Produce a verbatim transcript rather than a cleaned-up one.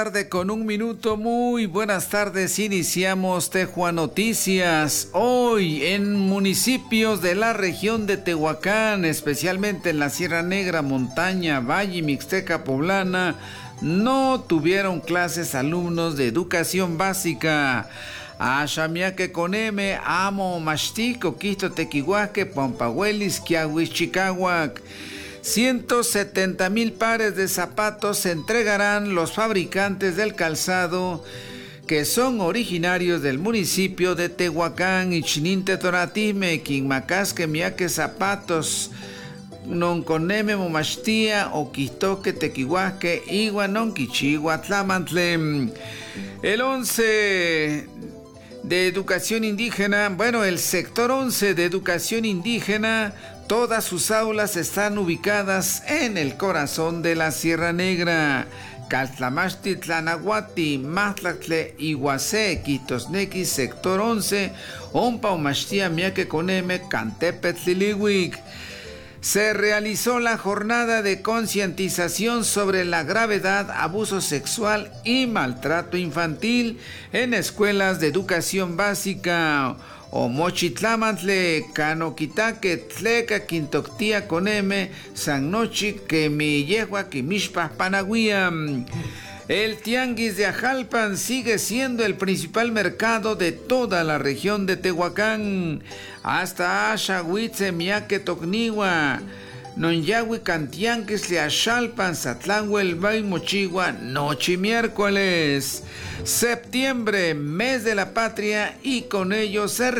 Tarde con un minuto, muy buenas tardes, iniciamos Tejua Noticias. Hoy en municipios de la región de Tehuacán, especialmente en la Sierra Negra, Montaña, Valle y Mixteca Poblana, no tuvieron clases alumnos de educación básica. Ashamiaque Coneme, Amo, Mashtico, Quisto, Tequihuaque, Pampahuelis, Quiahuis, Chicahuac. ciento setenta mil pares de zapatos se entregarán los fabricantes del calzado que son originarios del municipio de Tehuacán y Chininte Toratime, Quinmacasque, Miaque Zapatos, Nonconeme Momastía, Oquistoque, Tequihuasque, Igua, Nonquichigua, Tlamantle. El once de educación indígena, bueno, el sector once de educación indígena, todas sus aulas están ubicadas en el corazón de la Sierra Negra. Caltlamachti, Tlanahuati, Maztlacle, Iguacé, Quitosnequi, sector once, Ompa, Omashtia, Miaque Coneme, Cantepetl, Lilihuic. Se realizó la jornada de concientización sobre la gravedad, abuso sexual y maltrato infantil en escuelas de educación básica. Omochitlamantle, Canoquitaque, Tleca, Quintoctía, Coneme, San Nochi, Quemillehua, Quimishpa, Panaguía. El tianguis de Ajalpan sigue siendo el principal mercado de toda la región de Tehuacán. Hasta Axahuitze, Miaque, Tocniwa, Nonyahui, Cantianquis, Leaxalpan, Satlanhuelbay, Mochigua, noche miércoles. Septiembre, mes de la patria, y con ello se